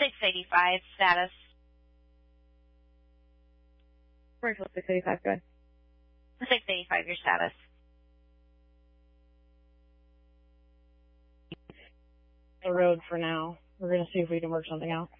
685 status. Commercial 685, go ahead. 685, your status. The road for now. We're going to see if we can work something out.